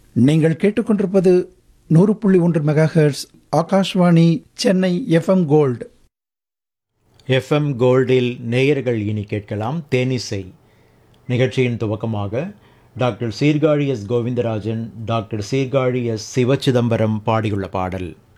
நீங்கள் கேட்டுக்கொண்டிருப்பது 100.1 megahertz Akashvani Chennai FM gold. FM கோல்டில் நேயர்கள் இனி கேட்கலாம் தேனிசை. நிகழ்ச்சியின் துவக்கமாக doctor Sirkazhi S Govindarajan, doctor Sirkazhi S Sivachidambaram பாடியுள்ள பாடல்.